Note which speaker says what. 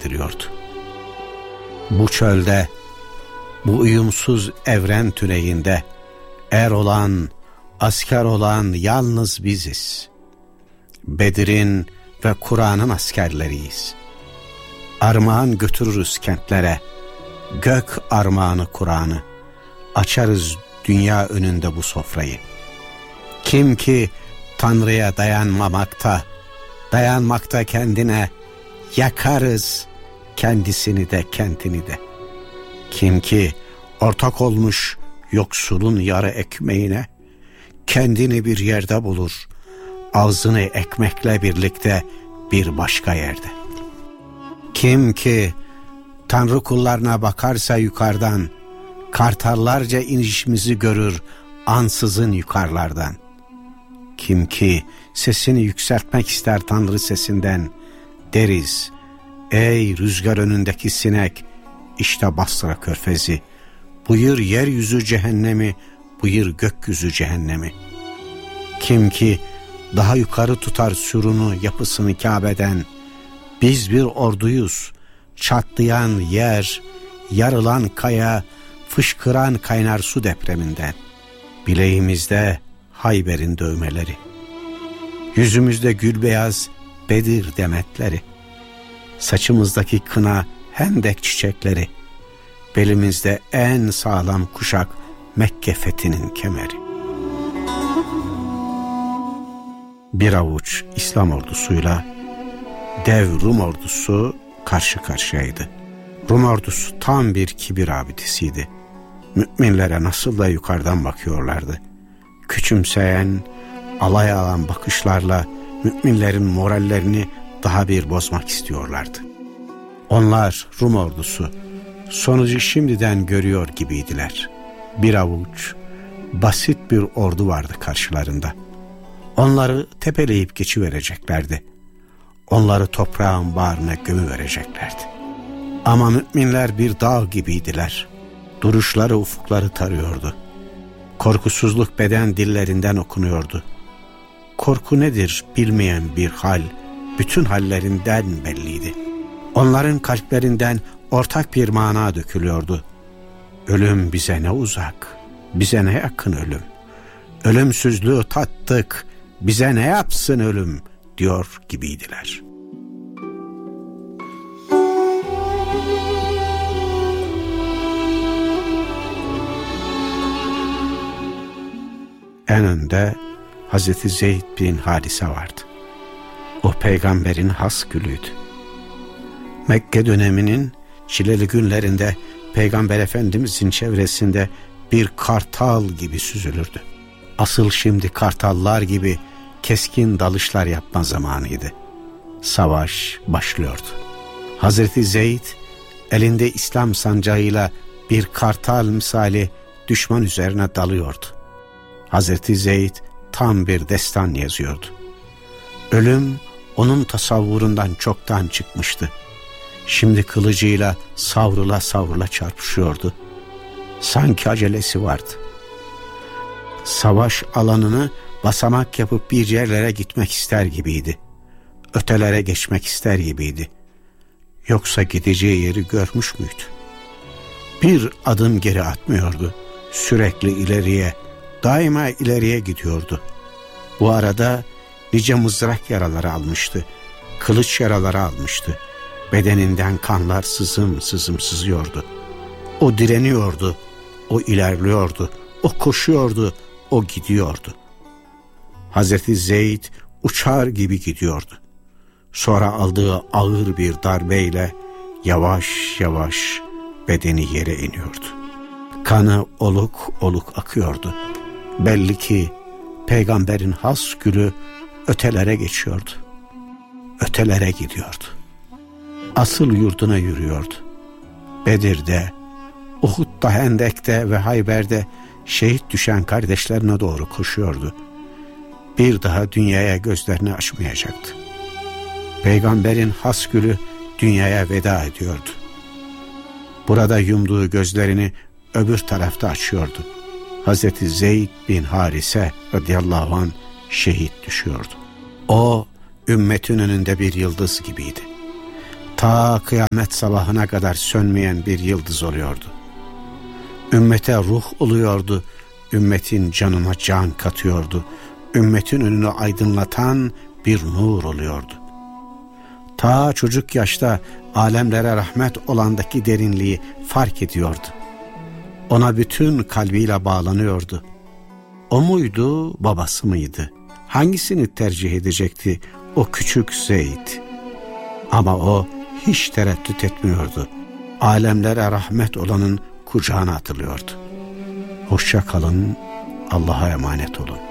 Speaker 1: ediliyordu. Bu çölde, bu uyumsuz evren tüneyinde er olan, asker olan yalnız biziz. Bedir'in ve Kur'an'ın askerleriyiz. Armağan götürürüz kentlere, gök armağanı Kur'an'ı. Açarız dünya önünde bu sofrayı. Kim ki Tanrı'ya dayanmakta kendine, yakarız kendisini de kentini de. Kim ki ortak olmuş yoksulun yarı ekmeğine, kendini bir yerde bulur, ağzını ekmekle birlikte bir başka yerde. Kim ki Tanrı kullarına bakarsa yukarıdan, kartallarca inişimizi görür ansızın yukarılardan. Kim ki sesini yükseltmek ister Tanrı sesinden, deriz, ey rüzgar önündeki sinek, işte Basra körfezi, buyur yeryüzü cehennemi, buyur gökyüzü cehennemi. Kim ki daha yukarı tutar sürunu yapısını Kabe'den, biz bir orduyuz, çatlayan yer, yarılan kaya, fışkıran kaynar su depreminden. Bileğimizde Hayber'in dövmeleri, yüzümüzde gülbeyaz Bedir demetleri, saçımızdaki kına hendek çiçekleri, belimizde en sağlam kuşak Mekke fethinin kemeri. Bir avuç İslam ordusuyla dev Rum ordusu karşı karşıyaydı. Rum ordusu tam bir kibir abidesiydi. Müminlere nasıl da yukarıdan bakıyorlardı. Küçümseyen, alay alan bakışlarla müminlerin morallerini daha bir bozmak istiyorlardı. Onlar Rum ordusu sonucu şimdiden görüyor gibiydiler. Bir avuç basit bir ordu vardı karşılarında. Onları tepeleyip geçivereceklerdi. Onları toprağın bağrına gömüvereceklerdi. Ama müminler bir dağ gibiydiler. Duruşları ufukları tarıyordu. Korkusuzluk beden dillerinden okunuyordu. Korku nedir bilmeyen bir hal, bütün hallerinden belliydi. Onların kalplerinden ortak bir mana dökülüyordu. Ölüm bize ne uzak, bize ne yakın ölüm. Ölümsüzlüğü tattık, bize ne yapsın ölüm diyor gibiydiler. En önde Hazreti Zeyd bin Harise vardı. O peygamberin has gülüydü. Mekke döneminin çileli günlerinde Peygamber Efendimizin çevresinde bir kartal gibi süzülürdü. Asıl şimdi kartallar gibi keskin dalışlar yapma zamanıydı. Savaş başlıyordu. Hazreti Zeyd elinde İslam sancağıyla bir kartal misali düşman üzerine dalıyordu. Hazreti Zeyd tam bir destan yazıyordu. Ölüm onun tasavvurundan çoktan çıkmıştı. Şimdi kılıcıyla savrula savrula çarpışıyordu. Sanki acelesi vardı. Savaş alanını basamak yapıp bir yerlere gitmek ister gibiydi. Ötelere geçmek ister gibiydi. Yoksa gideceği yeri görmüş müydü? Bir adım geri atmıyordu. Sürekli ileriye, daima ileriye gidiyordu. Bu arada nice mızrak yaraları almıştı. Kılıç yaraları almıştı. Bedeninden kanlar sızım sızım sızıyordu. O direniyordu, o ilerliyordu, o koşuyordu, o gidiyordu. Hazreti Zeyd uçar gibi gidiyordu. Sonra aldığı ağır bir darbeyle yavaş yavaş bedeni yere iniyordu. Kanı oluk oluk akıyordu. Belli ki peygamberin has gülü ötelere geçiyordu. Ötelere gidiyordu. Asıl yurduna yürüyordu. Bedir'de, Uhud'da, Hendek'te ve Hayber'de şehit düşen kardeşlerine doğru koşuyordu. Bir daha dünyaya gözlerini açmayacaktı. Peygamberin has gülü dünyaya veda ediyordu. Burada yumduğu gözlerini öbür tarafta açıyordu. Hazreti Zeyd bin Harise radıyallahu anh şehit düşüyordu. O ümmetin önünde bir yıldız gibiydi. ta kıyamet sabahına kadar sönmeyen bir yıldız oluyordu. Ümmete ruh oluyordu, ümmetin canına can katıyordu, ümmetin önünü aydınlatan bir nur oluyordu. Ta çocuk yaşta alemlere rahmet olandaki derinliği fark ediyordu. Ona bütün kalbiyle bağlanıyordu. O muydu, babası mıydı? Hangisini tercih edecekti o küçük Zeyd? Ama o hiç tereddüt etmiyordu. Alemlere rahmet olanın kucağına atılıyordu. Hoşça kalın, Allah'a emanet olun.